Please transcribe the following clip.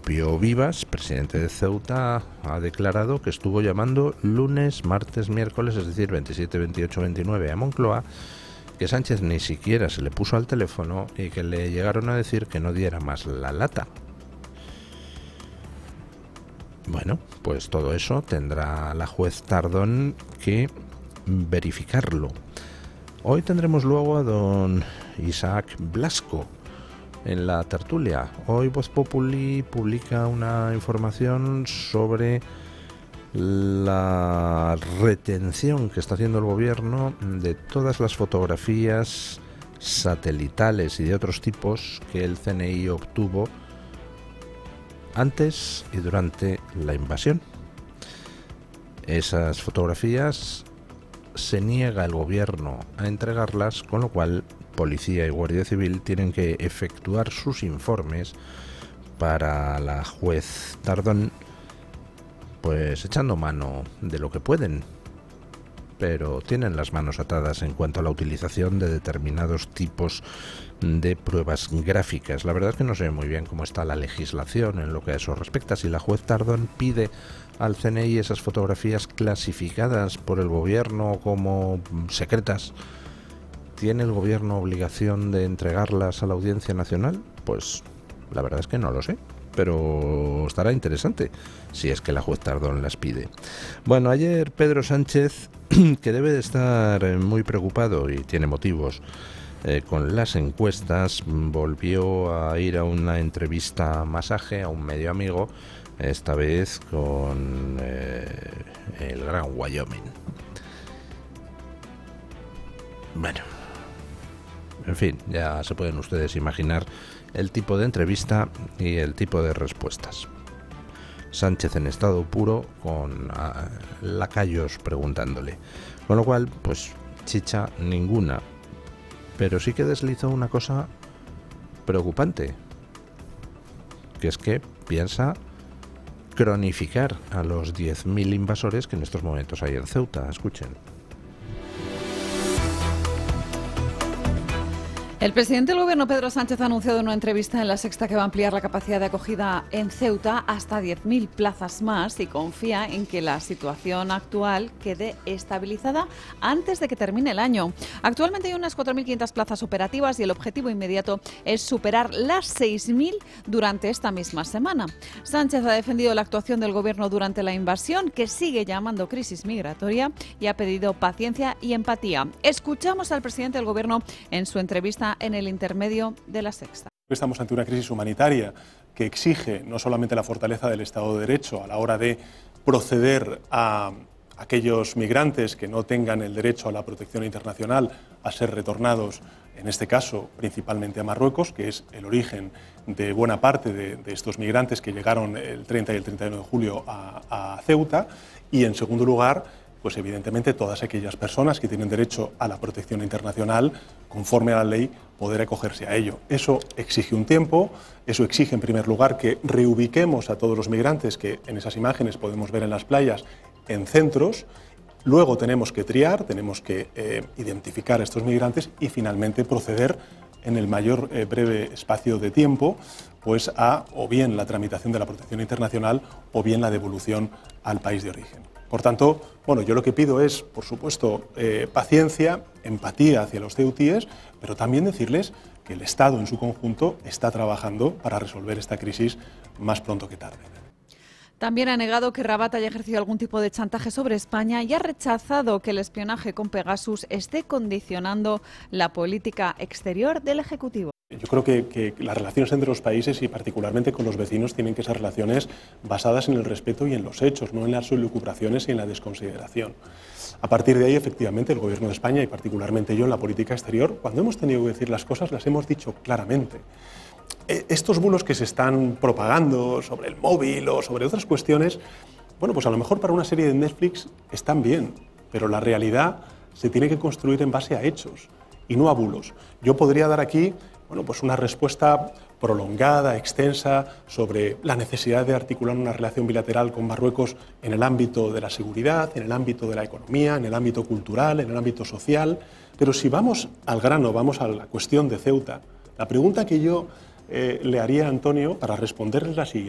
propio Vivas, presidente de Ceuta, ha declarado que estuvo llamando lunes, martes, miércoles, es decir, 27, 28, 29 a Moncloa, que Sánchez ni siquiera se le puso al teléfono y que le llegaron a decir que no diera más la lata. Bueno, pues todo eso tendrá la juez Tardón que verificarlo. Hoy tendremos luego a don Isaac Blasco en la tertulia. Hoy Voz Populi publica una información sobre la retención que está haciendo el gobierno de todas las fotografías satelitales y de otros tipos que el CNI obtuvo antes y durante la invasión. Esas fotografías se niega el gobierno a entregarlas, con lo cual Policía y Guardia Civil tienen que efectuar sus informes para la juez Tardón, pues echando mano de lo que pueden, pero tienen las manos atadas en cuanto a la utilización de determinados tipos de pruebas gráficas. La verdad es que no sé muy bien cómo está la legislación en lo que a eso respecta. Si la juez Tardón pide al CNI esas fotografías clasificadas por el gobierno como secretas, ¿tiene el gobierno obligación de entregarlas a la Audiencia Nacional? Pues la verdad es que no lo sé, pero estará interesante si es que la juez Tardón las pide. Bueno, ayer Pedro Sánchez, que debe de estar muy preocupado y tiene motivos con las encuestas, volvió a ir a una entrevista masaje a un medio amigo, esta vez con el Gran Wyoming. Bueno, en fin, ya se pueden ustedes imaginar el tipo de entrevista y el tipo de respuestas. Sánchez en estado puro, con lacayos preguntándole. Con lo cual, pues, chicha ninguna. Pero sí que deslizó una cosa preocupante, que es que piensa cronificar a los 10.000 invasores que en estos momentos hay en Ceuta. Escuchen. El presidente del Gobierno, Pedro Sánchez, ha anunciado en una entrevista en La Sexta que va a ampliar la capacidad de acogida en Ceuta hasta 10.000 plazas más y confía en que la situación actual quede estabilizada antes de que termine el año. Actualmente hay unas 4.500 plazas operativas y el objetivo inmediato es superar las 6.000 durante esta misma semana. Sánchez ha defendido la actuación del Gobierno durante la invasión, que sigue llamando crisis migratoria, y ha pedido paciencia y empatía. Escuchamos al presidente del Gobierno en su entrevista en el intermedio de La Sexta. Estamos ante una crisis humanitaria que exige no solamente la fortaleza del Estado de Derecho a la hora de proceder a aquellos migrantes que no tengan el derecho a la protección internacional a ser retornados, en este caso principalmente a Marruecos, que es el origen de buena parte de estos migrantes que llegaron el 30 y el 31 de julio a Ceuta, y en segundo lugar, pues evidentemente todas aquellas personas que tienen derecho a la protección internacional, conforme a la ley, poder acogerse a ello. Eso exige un tiempo, eso exige en primer lugar que reubiquemos a todos los migrantes que en esas imágenes podemos ver en las playas en centros. Luego tenemos que triar, tenemos que identificar a estos migrantes y finalmente proceder en el mayor breve espacio de tiempo pues a o bien la tramitación de la protección internacional o bien la devolución al país de origen. Por tanto, bueno, yo lo que pido es, por supuesto, paciencia, empatía hacia los ceutíes, pero también decirles que el Estado en su conjunto está trabajando para resolver esta crisis más pronto que tarde. También ha negado que Rabat haya ejercido algún tipo de chantaje sobre España y ha rechazado que el espionaje con Pegasus esté condicionando la política exterior del Ejecutivo. Yo creo que las relaciones entre los países y particularmente con los vecinos tienen que ser relaciones basadas en el respeto y en los hechos, no en las elucubraciones y en la desconsideración. A partir de ahí, efectivamente, el Gobierno de España y particularmente yo en la política exterior, cuando hemos tenido que decir las cosas, las hemos dicho claramente. Estos bulos que se están propagando sobre el móvil o sobre otras cuestiones, bueno, pues a lo mejor para una serie de Netflix están bien, pero la realidad se tiene que construir en base a hechos y no a bulos. Yo podría dar aquí, bueno, pues una respuesta prolongada, extensa, sobre la necesidad de articular una relación bilateral con Marruecos en el ámbito de la seguridad, en el ámbito de la economía, en el ámbito cultural, en el ámbito social. Pero si vamos al grano, vamos a la cuestión de Ceuta, la pregunta que yo le haría a Antonio para responderle es la siguiente.